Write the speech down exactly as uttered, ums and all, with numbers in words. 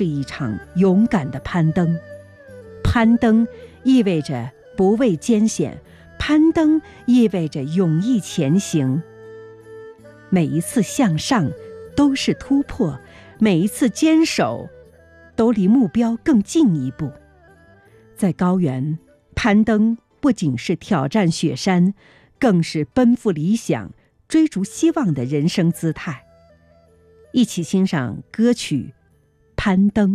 是一场勇敢的攀登。攀登意味着不畏艰险，攀登意味着勇毅前行。每一次向上都是突破，每一次坚守都离目标更近一步。在高原，攀登不仅是挑战雪山，更是奔赴理想、追逐希望的人生姿态。一起欣赏歌曲《攀登》。